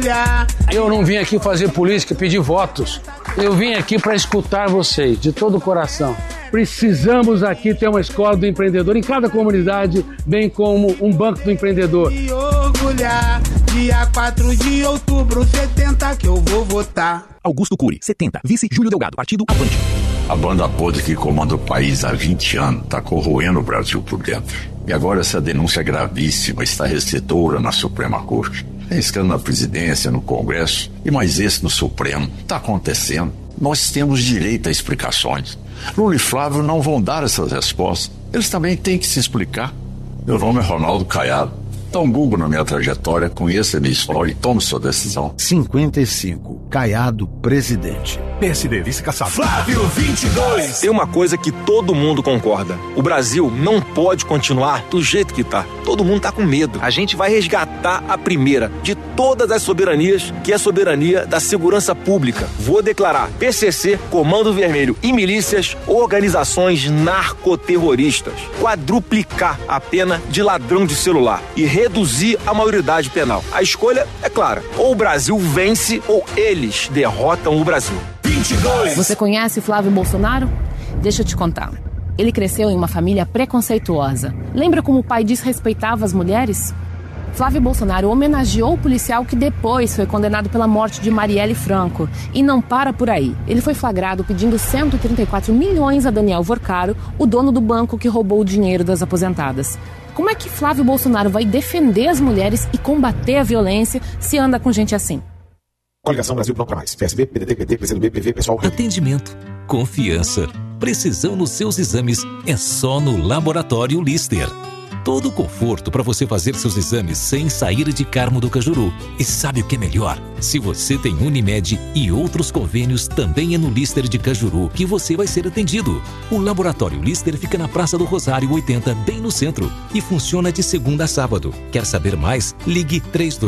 Eu não vim aqui fazer política, pedir votos. Eu vim aqui para escutar vocês, de todo o coração. Precisamos aqui ter uma escola do empreendedor em cada comunidade, bem como um banco do empreendedor. E orgulhar, dia 4 de outubro, 70 que eu vou votar. Augusto Cury, 70. Vice Júlio Delgado, partido Avante. A banda podre que comanda o país há 20 anos está corroendo o Brasil por dentro. E agora essa denúncia gravíssima está restritora na Suprema Corte. Tem escândalo na presidência, no Congresso e mais esse no Supremo. Está acontecendo. Nós temos direito a explicações. Lula e Flávio não vão dar essas respostas. Eles também têm que se explicar. Meu nome é Ronaldo Caiado. Dá um Google na minha trajetória, conheça a minha história e tome sua decisão. 55. Caiado, presidente. PSD, vice-caçado. Flávio 22. Tem uma coisa que todo mundo concorda. O Brasil não pode continuar do jeito que tá. Todo mundo tá com medo. A gente vai resgatar a primeira de todas as soberanias, que é a soberania da segurança pública. Vou declarar PCC, Comando Vermelho e milícias, organizações narcoterroristas. Quadruplicar a pena de ladrão de celular e reduzir a maioridade penal. A escolha é clara. Ou o Brasil vence ou eles derrotam o Brasil. 22. Você conhece Flávio Bolsonaro? Deixa eu te contar. Ele cresceu em uma família preconceituosa. Lembra como o pai desrespeitava as mulheres? Flávio Bolsonaro homenageou o policial que depois foi condenado pela morte de Marielle Franco. E não para por aí. Ele foi flagrado pedindo 134 milhões a Daniel Vorcaro, o dono do banco que roubou o dinheiro das aposentadas. Como é que Flávio Bolsonaro vai defender as mulheres e combater a violência se anda com gente assim? Coligação Brasil Não Pra Mais. PSB, PDT, PT, PCdoB, PV, Pessoal. Atendimento, confiança, precisão nos seus exames é só no Laboratório Lister. Todo o conforto para você fazer seus exames sem sair de Carmo do Cajuru. E sabe o que é melhor? Se você tem Unimed e outros convênios, também é no Lister de Cajuru que você vai ser atendido. O Laboratório Lister fica na Praça do Rosário 80, bem no centro, e funciona de segunda a sábado. Quer saber mais? Ligue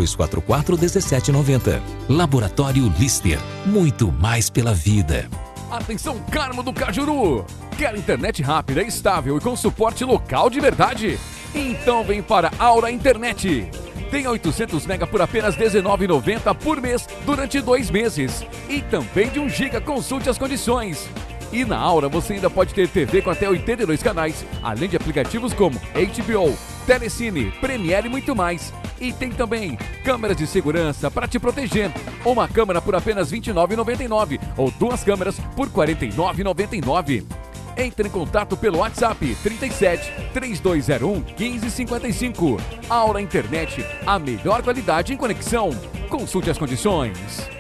3244-1790. Laboratório Lister. Muito mais pela vida. Atenção, Carmo do Cajuru! Quer internet rápida, estável e com suporte local de verdade? Então vem para Aura Internet. Tem 800 mega por apenas R$19,90 por mês durante 2 meses. E também de 1 GB, consulte as condições. E na Aura você ainda pode ter TV com até 82 canais, além de aplicativos como HBO, Telecine, Premiere e muito mais. E tem também câmeras de segurança para te proteger. Uma câmera por apenas R$29,99 ou 2 câmeras por R$49,99. Entre em contato pelo WhatsApp 37 3201 1555. Aura Internet, a melhor qualidade em conexão. Consulte as condições.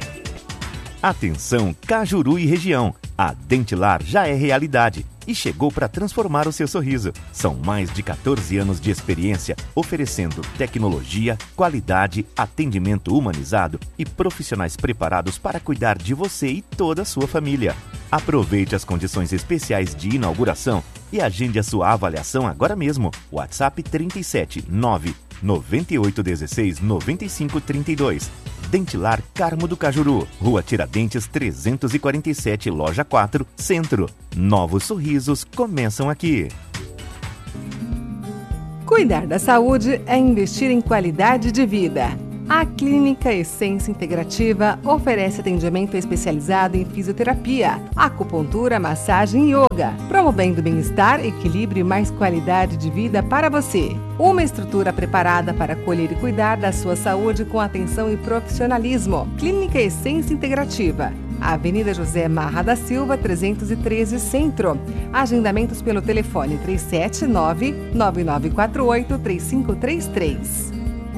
Atenção, Cajuru e região. A Dentilar já é realidade e chegou para transformar o seu sorriso. São mais de 14 anos de experiência, oferecendo tecnologia, qualidade, atendimento humanizado e profissionais preparados para cuidar de você e toda a sua família. Aproveite as condições especiais de inauguração e agende a sua avaliação agora mesmo. WhatsApp 37 9 9816 9532. Dentilar Carmo do Cajuru, Rua Tiradentes 347, Loja 4, Centro. Novos sorrisos começam aqui. Cuidar da saúde é investir em qualidade de vida. A Clínica Essência Integrativa oferece atendimento especializado em fisioterapia, acupuntura, massagem e yoga, promovendo bem-estar, equilíbrio e mais qualidade de vida para você. Uma estrutura preparada para acolher e cuidar da sua saúde com atenção e profissionalismo. Clínica Essência Integrativa. Avenida José Marra da Silva, 313 Centro. Agendamentos pelo telefone 379-9948-3533.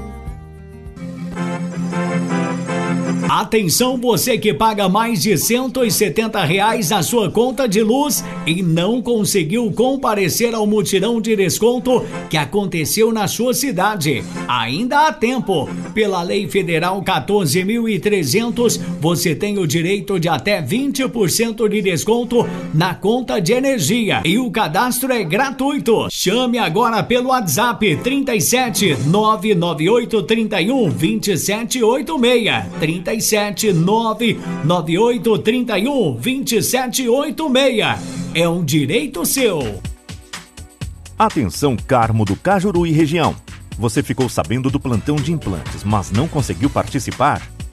Atenção, você que paga mais de R$170 na sua conta de luz e não conseguiu comparecer ao mutirão de desconto que aconteceu na sua cidade. Ainda há tempo. Pela Lei Federal 14.300, você tem o direito de até 20% de desconto na conta de energia e o cadastro é gratuito. Chame agora pelo WhatsApp 37 998 31 2786. 37 998 31 2786. É um direito seu. Atenção, Carmo do Cajuru e região. Você ficou sabendo do plantão de implantes, mas não conseguiu participar?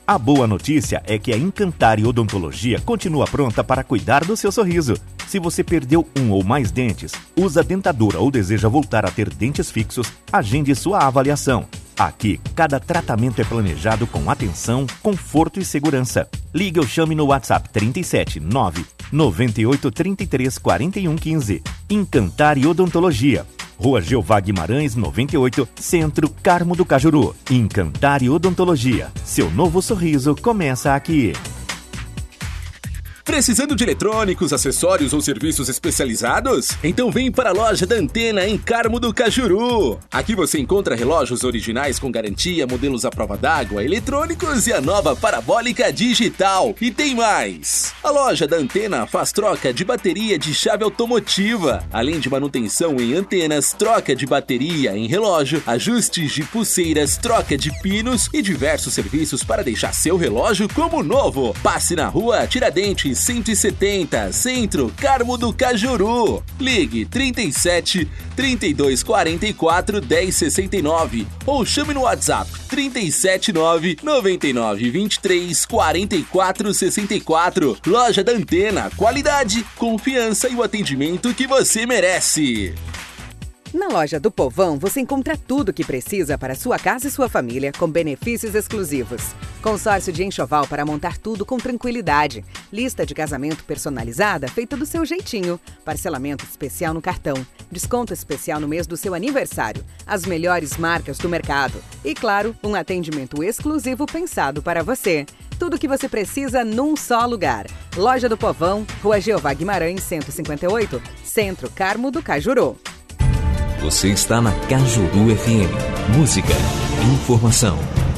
A boa notícia é que a Encantare Odontologia continua pronta para cuidar do seu sorriso. Se você perdeu um ou mais dentes, usa dentadura ou deseja voltar a ter dentes fixos, agende sua avaliação. Aqui, cada tratamento é planejado com atenção, conforto e segurança. Ligue ou chame no WhatsApp 37 9 98 33 41 15. Encantare Odontologia. Rua Jeová Guimarães, 98, Centro, Carmo do Cajuru. Encantare Odontologia. Seu novo sorriso começa aqui. Precisando de eletrônicos, acessórios ou serviços especializados? Então vem para a loja da Antena em Carmo do Cajuru. Aqui você encontra relógios originais com garantia, modelos à prova d'água, eletrônicos e a nova parabólica digital. E tem mais! A loja da Antena faz troca de bateria de chave automotiva, além de manutenção em antenas, troca de bateria em relógio, ajustes de pulseiras, troca de pinos e diversos serviços para deixar seu relógio como novo. Passe na rua Tiradentes 170, Centro, Carmo do Cajuru. Ligue 37 32 44 10 69 ou chame no WhatsApp 379 99 23 44 64. Loja da Antena, qualidade, confiança e o atendimento que você merece. Na Loja do Povão, você encontra tudo o que precisa para sua casa e sua família, com benefícios exclusivos. Consórcio de enxoval para montar tudo com tranquilidade. Lista de casamento personalizada feita do seu jeitinho. Parcelamento especial no cartão. Desconto especial no mês do seu aniversário. As melhores marcas do mercado. E, claro, um atendimento exclusivo pensado para você. Tudo o que você precisa num só lugar. Loja do Povão, Rua Jeová Guimarães, 158, Centro, Carmo do Cajuru. Você está na Cajuru FM. Música, informação.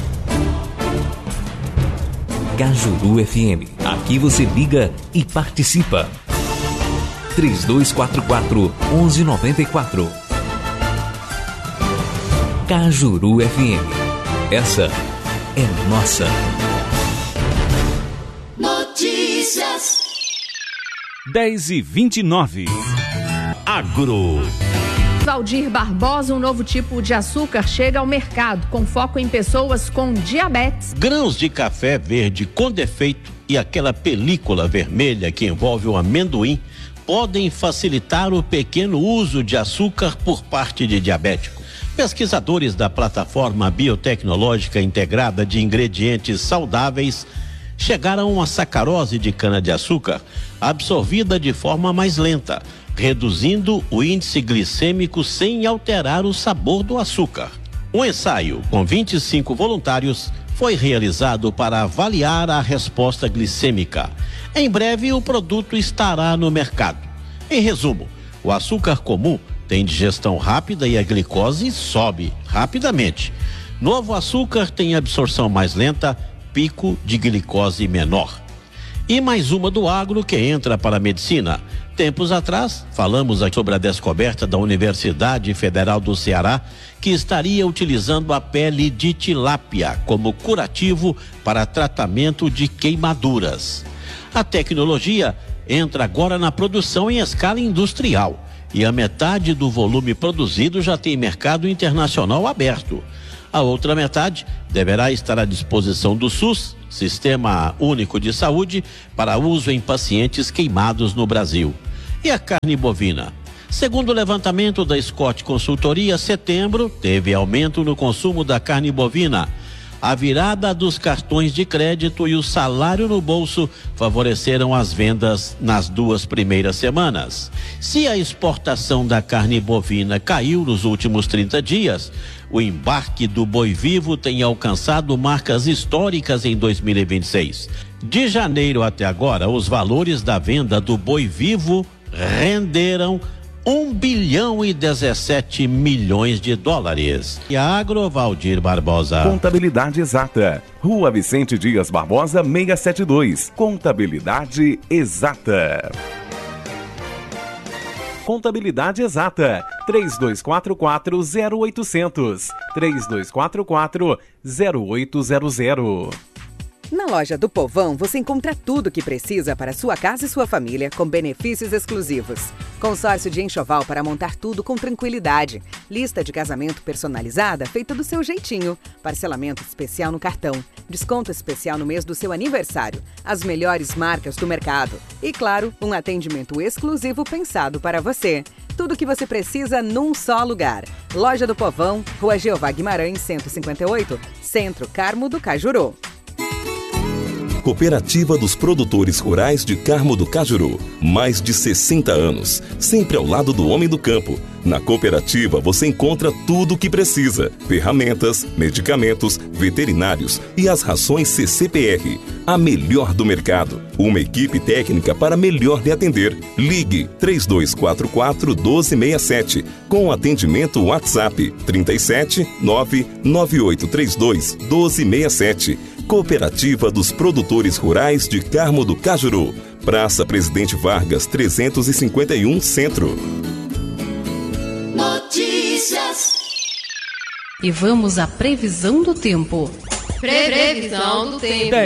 Cajuru FM. Aqui você liga e participa. 3244-1194. Cajuru FM. Essa é nossa. Notícias. 10h29. Agro. Valdir Barbosa, um novo tipo de açúcar chega ao mercado, com foco em pessoas com diabetes. Grãos de café verde com defeito e aquela película vermelha que envolve o amendoim podem facilitar o pequeno uso de açúcar por parte de diabético. Pesquisadores da plataforma biotecnológica integrada de ingredientes saudáveis chegaram a uma sacarose de cana-de-açúcar absorvida de forma mais lenta, reduzindo o índice glicêmico sem alterar o sabor do açúcar. Um ensaio com 25 voluntários foi realizado para avaliar a resposta glicêmica. Em breve, o produto estará no mercado. Em resumo, o açúcar comum tem digestão rápida e a glicose sobe rapidamente. Novo açúcar tem absorção mais lenta, pico de glicose menor. E mais uma do agro que entra para a medicina. Tempos atrás, falamos aqui sobre a descoberta da Universidade Federal do Ceará, que estaria utilizando a pele de tilápia como curativo para tratamento de queimaduras. A tecnologia entra agora na produção em escala industrial e a metade do volume produzido já tem mercado internacional aberto. A outra metade deverá estar à disposição do SUS, Sistema Único de Saúde, para uso em pacientes queimados no Brasil. E a carne bovina? Segundo o levantamento da Scott Consultoria, setembro teve aumento no consumo da carne bovina. A virada dos cartões de crédito e o salário no bolso favoreceram as vendas nas 2 primeiras semanas. Se a exportação da carne bovina caiu nos últimos 30 dias, o embarque do boi vivo tem alcançado marcas históricas em 2026. De janeiro até agora, os valores da venda do boi vivo renderam 1 bilhão e 17 milhões de dólares. E a Agro, Valdir Barbosa. Contabilidade Exata. Rua Vicente Dias Barbosa, 672. Contabilidade Exata. Contabilidade Exata. 3244-0800. 3244-0800. Na loja do Povão, você encontra tudo o que precisa para sua casa e sua família, com benefícios exclusivos. Consórcio de enxoval para montar tudo com tranquilidade. Lista de casamento personalizada feita do seu jeitinho. Parcelamento especial no cartão. Desconto especial no mês do seu aniversário. As melhores marcas do mercado. E, claro, um atendimento exclusivo pensado para você. Tudo o que você precisa num só lugar. Loja do Povão, Rua Jeová Guimarães, 158, Centro Carmo do Cajuru. Cooperativa dos Produtores Rurais de Carmo do Cajuru. Mais de 60 anos, sempre ao lado do homem do campo. Na cooperativa você encontra tudo o que precisa: ferramentas, medicamentos, veterinários e as rações CCPR. A melhor do mercado. Uma equipe técnica para melhor lhe atender. Ligue 3244-1267 com atendimento WhatsApp 37 99832 1267. Cooperativa dos Produtores Rurais de Carmo do Cajuru. Praça Presidente Vargas, 351 Centro. Notícias. E vamos à previsão do tempo. Previsão do tempo.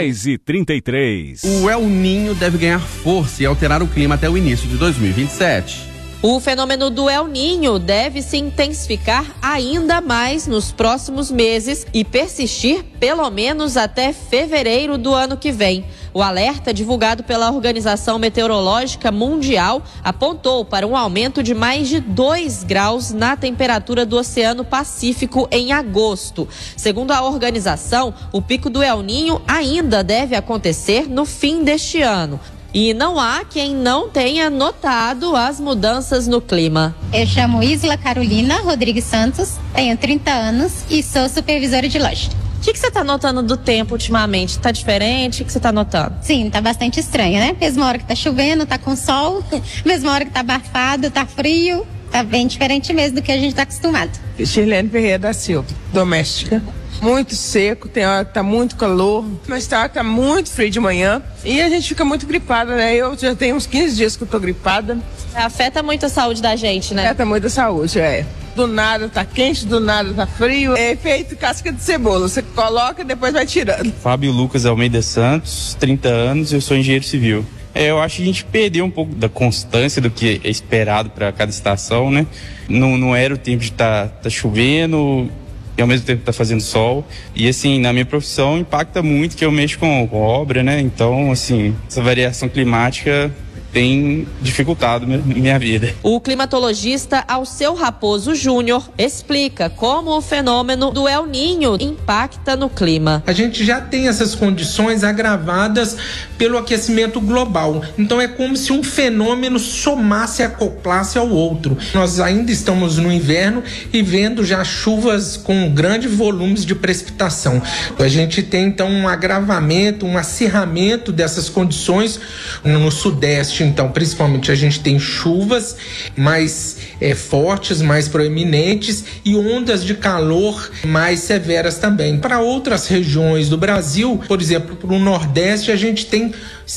10h33. O El Niño deve ganhar força e alterar o clima até o início de 2027. O fenômeno do El Niño deve se intensificar ainda mais nos próximos meses e persistir pelo menos até fevereiro do ano que vem. O alerta divulgado pela Organização Meteorológica Mundial apontou para um aumento de mais de 2 graus na temperatura do Oceano Pacífico em agosto. Segundo a organização, o pico do El Niño ainda deve acontecer no fim deste ano. E não há quem não tenha notado as mudanças no clima. Eu chamo Isla Carolina Rodrigues Santos, tenho 30 anos e sou supervisora de loja. O que você está notando do tempo ultimamente? Está diferente? O que você está notando? Sim, está bastante estranho, né? Mesma hora que está chovendo, está com sol. Mesma hora que está abafado, está frio. Está bem diferente mesmo do que a gente está acostumado. Shirlene Ferreira da Silva, doméstica. Muito seco, tem hora que tá muito calor, mas tá muito frio de manhã e a gente fica muito gripada, né? Eu já tenho uns 15 dias que eu tô gripada. Afeta muito a saúde da gente, né? Afeta muito a saúde, Do nada tá quente, do nada tá frio. É feito casca de cebola, você coloca e depois vai tirando. Fábio Lucas Almeida Santos, 30 anos, eu sou engenheiro civil. Eu acho que a gente perdeu um pouco da constância do que é esperado para cada estação, né? Não era o tempo de tá chovendo e ao mesmo tempo tá fazendo sol. E assim, na minha profissão impacta muito, que eu mexo com obra, né? Então, assim, essa variação climática tem dificultado minha vida. O climatologista Alceu Raposo Júnior explica como o fenômeno do El Niño impacta no clima. A gente já tem essas condições agravadas pelo aquecimento global. Então é como se um fenômeno somasse, acoplasse ao outro. Nós ainda estamos no inverno e vendo já chuvas com grandes volumes de precipitação. A gente tem então um agravamento, um acirramento dessas condições no sudeste. Então, principalmente, a gente tem chuvas mais fortes, mais proeminentes e ondas de calor mais severas também. Para outras regiões do Brasil, por exemplo, para o Nordeste, a gente tem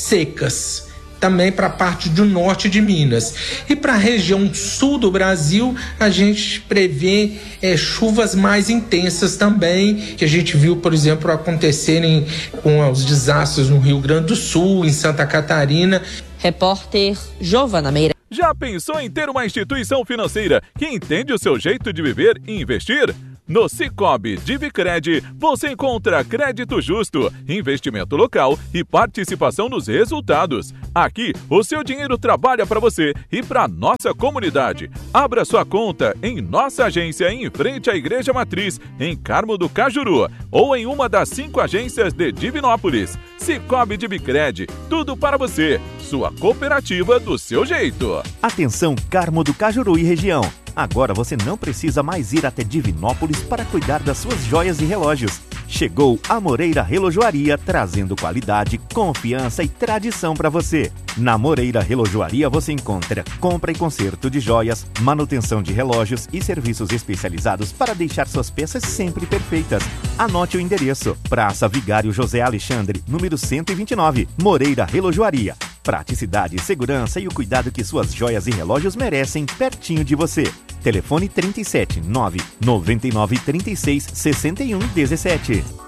secas. Também para a parte do norte de Minas. E para a região sul do Brasil, a gente prevê chuvas mais intensas também, que a gente viu, por exemplo, acontecerem com os desastres no Rio Grande do Sul, em Santa Catarina. Repórter Giovana Meira. Já pensou em ter uma instituição financeira que entende o seu jeito de viver e investir? No Sicoob Divicred, você encontra crédito justo, investimento local e participação nos resultados. Aqui, o seu dinheiro trabalha para você e para nossa comunidade. Abra sua conta em nossa agência em frente à Igreja Matriz, em Carmo do Cajuru, ou em uma das 5 agências de Divinópolis. Sicoob Divicred, tudo para você. Sua cooperativa do seu jeito. Atenção, Carmo do Cajuru e região. Agora você não precisa mais ir até Divinópolis para cuidar das suas joias e relógios. Chegou a Moreira Relojoaria, trazendo qualidade, confiança e tradição para você. Na Moreira Relojoaria você encontra compra e conserto de joias, manutenção de relógios e serviços especializados para deixar suas peças sempre perfeitas. Anote o endereço: Praça Vigário José Alexandre, número 129, Moreira Relojoaria. Praticidade, segurança e o cuidado que suas joias e relógios merecem pertinho de você. Telefone 37 9 99 36 61 17.